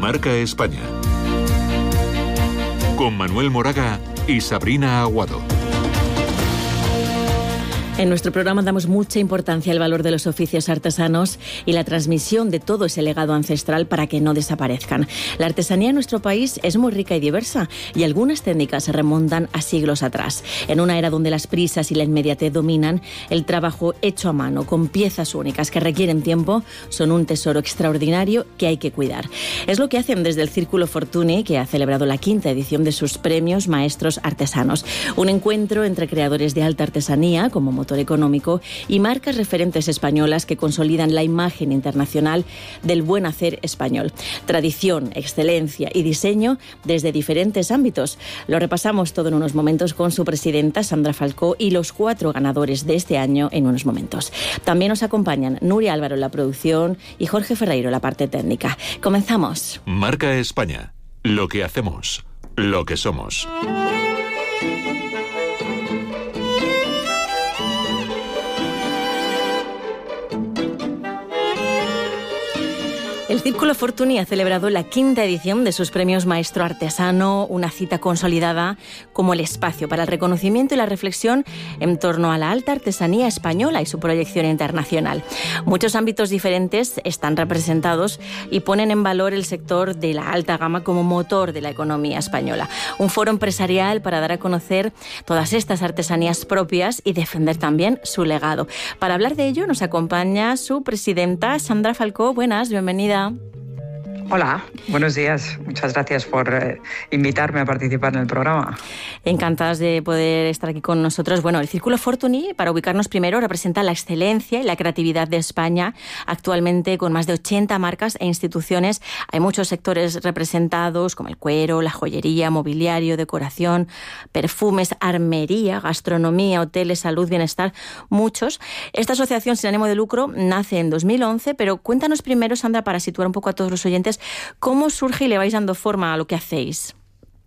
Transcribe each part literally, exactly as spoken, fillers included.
Marca España. Con Manuel Moraga y Sabrina Aguado. En nuestro programa damos mucha importancia al valor de los oficios artesanos y la transmisión de todo ese legado ancestral para que no desaparezcan. La artesanía en nuestro país es muy rica y diversa y algunas técnicas se remontan a siglos atrás. En una era donde las prisas y la inmediatez dominan, el trabajo hecho a mano con piezas únicas que requieren tiempo son un tesoro extraordinario que hay que cuidar. Es lo que hacen desde el Círculo Fortuny, que ha celebrado la quinta edición de sus premios Maestros Artesanos. Un encuentro entre creadores de alta artesanía como motor económico y marcas referentes españolas que consolidan la imagen internacional del buen hacer español. Tradición, excelencia y diseño desde diferentes ámbitos. Lo repasamos todo en unos momentos con su presidenta Sandra Falcó y los cuatro ganadores de este año en unos momentos. También nos acompañan Nuria Álvaro en la producción y Jorge Ferreiro en la parte técnica. Comenzamos. Marca España. Lo que hacemos. Lo que somos. El Círculo Fortuny ha celebrado la quinta edición de sus premios Maestro Artesano, una cita consolidada como el espacio para el reconocimiento y la reflexión en torno a la alta artesanía española y su proyección internacional. Muchos ámbitos diferentes están representados y ponen en valor el sector de la alta gama como motor de la economía española. Un foro empresarial para dar a conocer todas estas artesanías propias y defender también su legado. Para hablar de ello nos acompaña su presidenta Sandra Falcó. Buenas, bienvenida. Hola, buenos días. Muchas gracias por eh, invitarme a participar en el programa. Encantadas de poder estar aquí con nosotros. Bueno, el Círculo Fortuny, para ubicarnos primero, representa la excelencia y la creatividad de España. Actualmente, con más de ochenta marcas e instituciones, hay muchos sectores representados, como el cuero, la joyería, mobiliario, decoración, perfumes, armería, gastronomía, hoteles, salud, bienestar, muchos. Esta asociación sin ánimo de lucro nace en dos mil once, pero cuéntanos primero, Sandra, para situar un poco a todos los oyentes, ¿cómo surge y le vais dando forma a lo que hacéis?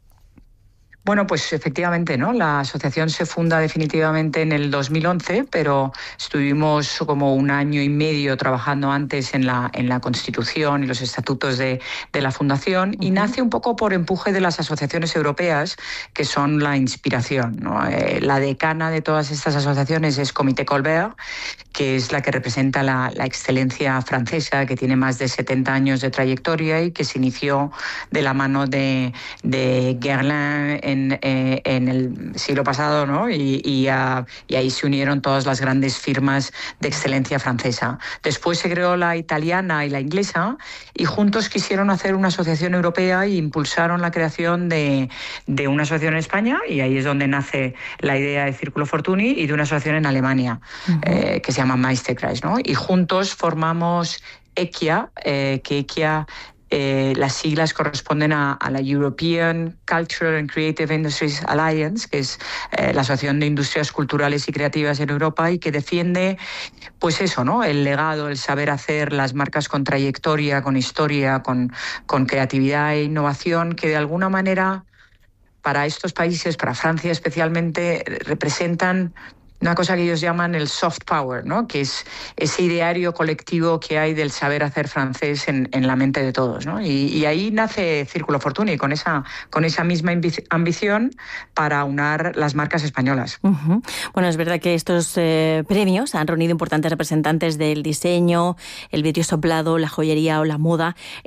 Bueno, pues efectivamente, ¿no? La asociación se funda definitivamente en el dos mil once, pero estuvimos como un año y medio trabajando antes en la, en la Constitución y los estatutos de, de la fundación, uh-huh. y nace un poco por empuje de las asociaciones europeas, que son la inspiración, ¿no? Eh, la decana de todas estas asociaciones es Comité Colbert, que es la que representa la, la excelencia francesa, que tiene más de setenta años de trayectoria y que se inició de la mano de, de Guerlain en En, eh, en el siglo pasado, ¿no? y, y, uh, y ahí se unieron todas las grandes firmas de excelencia francesa. Después se creó la italiana y la inglesa y juntos quisieron hacer una asociación europea e impulsaron la creación de, de una asociación en España, y ahí es donde nace la idea de Círculo Fortuny, y de una asociación en Alemania, uh-huh. eh, que se llama Meisterkreis, ¿no? Y juntos formamos ECIA, eh, que ECIA Eh, las siglas corresponden a, a la European Cultural and Creative Industries Alliance, que es eh, la Asociación de Industrias Culturales y Creativas en Europa, y que defiende, pues eso, ¿no? El legado, el saber hacer, las marcas con trayectoria, con historia, con, con creatividad e innovación, que de alguna manera para estos países, para Francia especialmente, representan una cosa que ellos llaman el soft power, ¿no? Que es ese ideario colectivo que hay del saber hacer francés en, en la mente de todos, ¿no? Y, y ahí nace Círculo Fortuny, con esa, con esa misma ambición para aunar las marcas españolas. Uh-huh. Bueno, es verdad que estos eh, premios han reunido importantes representantes del diseño, el vidrio soplado, la joyería o la moda.